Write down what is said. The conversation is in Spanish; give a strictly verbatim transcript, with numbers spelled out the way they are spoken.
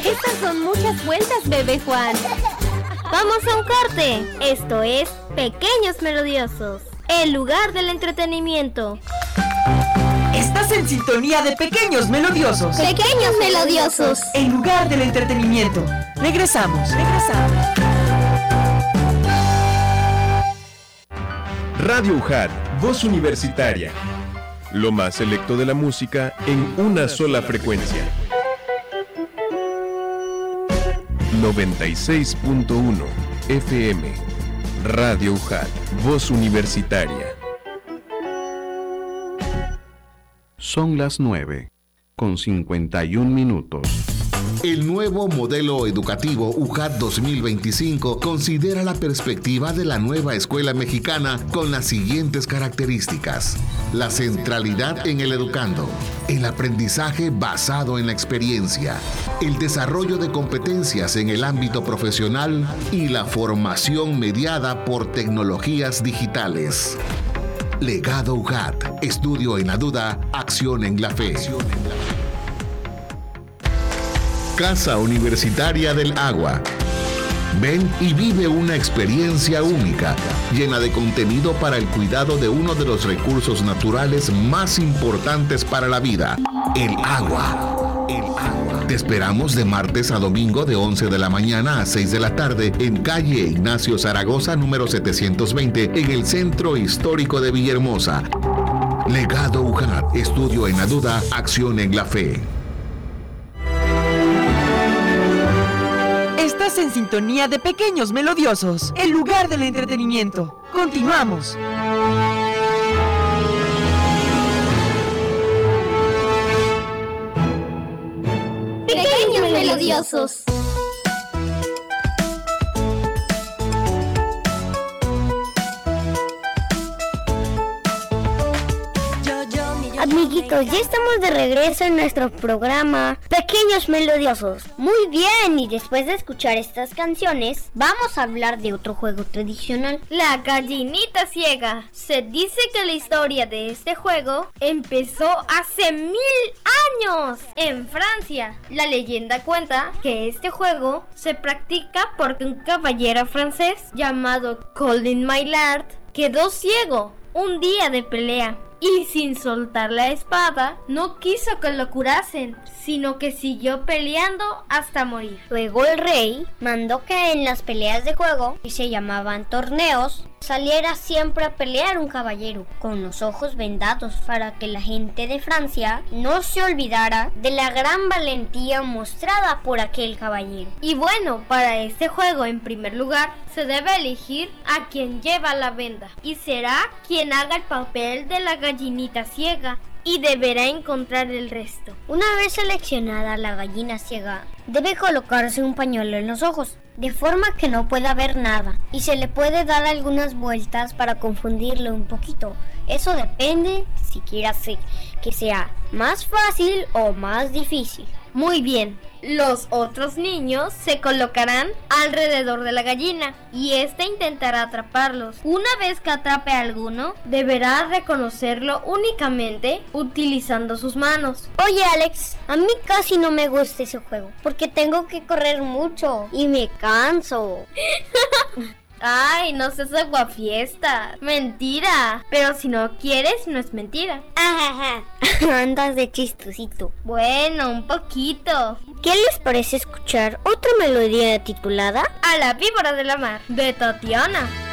Estas son muchas vueltas, bebé Juan. Vamos a un corte. Esto es Pequeños Melodiosos, el lugar del entretenimiento. Estás en sintonía de Pequeños Melodiosos. Pequeños Melodiosos, el lugar del entretenimiento. Regresamos, regresamos. Radio U J A T, voz universitaria. Lo más selecto de la música en una sola frecuencia. noventa y seis punto uno F M. Radio U J A T, voz universitaria. Son las nueve, con cincuenta y un minutos. El nuevo modelo educativo U J A T dos mil veinticinco considera la perspectiva de la nueva escuela mexicana con las siguientes características: la centralidad en el educando, el aprendizaje basado en la experiencia, el desarrollo de competencias en el ámbito profesional y la formación mediada por tecnologías digitales. Legado U J A T, estudio en la duda, acción en la fe. Casa Universitaria del Agua. Ven y vive una experiencia única, llena de contenido para el cuidado de uno de los recursos naturales más importantes para la vida, el agua. El agua. Te esperamos de martes a domingo de once de la mañana a seis de la tarde en calle Ignacio Zaragoza, número setecientos veinte, en el Centro Histórico de Villahermosa. Legado U J A T, estudio en la duda, acción en la fe. Estás en sintonía de Pequeños Melodiosos, el lugar del entretenimiento. Continuamos. Pequeños Melodiosos. Amiguitos, ya estamos de regreso en nuestro programa Pequeños Melodiosos. Muy bien, y después de escuchar estas canciones, vamos a hablar de otro juego tradicional, la gallinita ciega. Se dice que la historia de este juego empezó hace mil años en Francia. La leyenda cuenta que este juego se practica porque un caballero francés llamado Colin Maillard quedó ciego un día de pelea. Y sin soltar la espada, no quiso que lo curasen, sino que siguió peleando hasta morir. Luego el rey mandó que en las peleas de juego, que se llamaban torneos, saliera siempre a pelear un caballero con los ojos vendados, para que la gente de Francia no se olvidara de la gran valentía mostrada por aquel caballero. Y bueno, para este juego, en primer lugar, se debe elegir a quien lleva la venda, y será quien haga el papel de la gallinita ciega y deberá encontrar el resto. Una vez seleccionada la gallina ciega, debe colocarse un pañuelo en los ojos, de forma que no pueda ver nada, y se le puede dar algunas vueltas para confundirlo un poquito. Eso depende si quiere hacer que sea más fácil o más difícil. Muy bien, los otros niños se colocarán alrededor de la gallina y ésta intentará atraparlos. Una vez que atrape a alguno, deberá reconocerlo únicamente utilizando sus manos. Oye, Alex, a mí casi no me gusta ese juego porque tengo que correr mucho y me canso. Ay, no seas aguafiesta. Mentira. Pero si no quieres, no es mentira. Ajaja. Andas de chistosito. Bueno, un poquito. ¿Qué les parece escuchar otra melodía titulada A la víbora de la mar, de Tatiana?